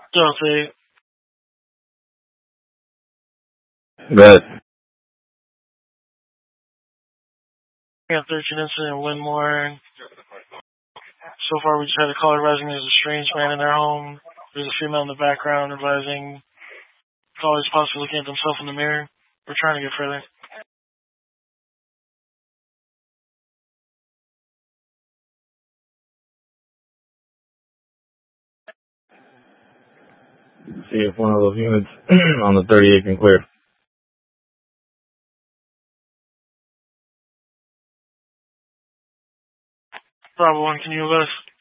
Delta 8. Bet. We got 13 incident in Winmore. So far, we just had a caller advising there's a strange man in their home. There's a female in the background advising callers possibly looking at themselves in the mirror. We're trying to get further. See if one of those units on the 38 can clear. Bravo 1, can you let us